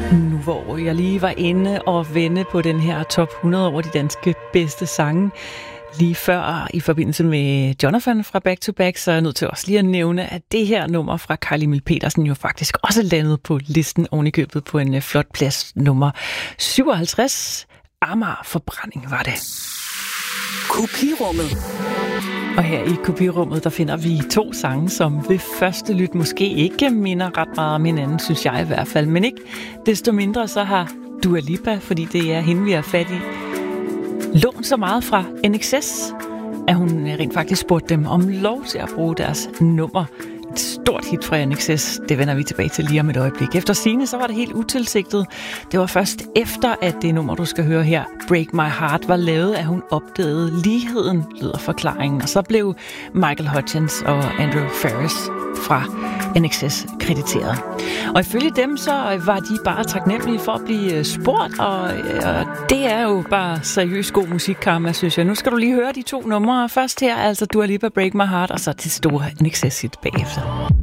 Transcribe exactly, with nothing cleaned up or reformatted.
Nu hvor jeg lige var inde og vende på den her top hundrede over de danske bedste sange, lige før i forbindelse med Jonathan fra Back to Back, så er jeg nødt til også lige at nævne, at det her nummer fra Carl Emil Petersen jo faktisk også landede på listen ovenikøbet på en flot plads, nummer syvoghalvtreds. Amager Forbrænding var det. Kopirummet. Og her i Kopirummet, der finder vi to sange, som ved første lyt måske ikke minder ret meget om hinanden, synes jeg i hvert fald. Men ikke desto mindre så har Dua Lipa, fordi det er hende, vi har fat i, lånt så meget fra N X S, at hun rent faktisk spurgte dem om lov til at bruge deres nummer. Et stort hit fra N X S, det vender vi tilbage til lige om et øjeblik. Efter sigende, så var det helt utilsigtet. Det var først efter, at det nummer, du skal høre her, Break My Heart, var lavet, at hun opdagede ligheden, lyder forklaringen. Og så blev Michael Hutchence og Andrew Ferris fra N X S krediteret. Og ifølge dem, så var de bare taknemmelige for at blive spurgt, og, og det er jo bare seriøs god musikkarma, synes jeg. Nu skal du lige høre de to numre. Først her, altså Dua Lipa, Break My Heart, og så det store N X S-hit bagefter.